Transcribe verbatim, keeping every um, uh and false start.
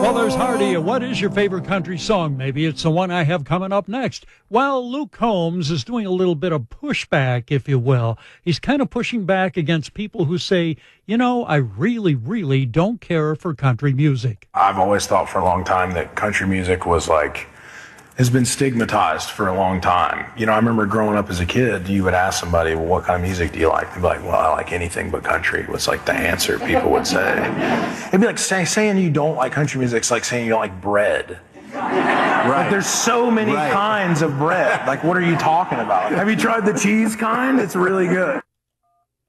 Well, there's Hardy. What is your favorite country song? Maybe it's the one I have coming up next. Well, Luke Combs is doing a little bit of pushback, if you will. He's kind of pushing back against people who say, you know, I really, really don't care for country music. I've always thought for a long time that country music was like, has been stigmatized for a long time. You know, I remember growing up as a kid, you would ask somebody, well, what kind of music do you like? They'd be like, well, I like anything but country, was like the answer people would say. It'd be like say, saying you don't like country music, it's like saying you don't like bread. Right. Like, there's so many right. kinds of bread. Like, what are you talking about? Have you tried the cheese kind? It's really good.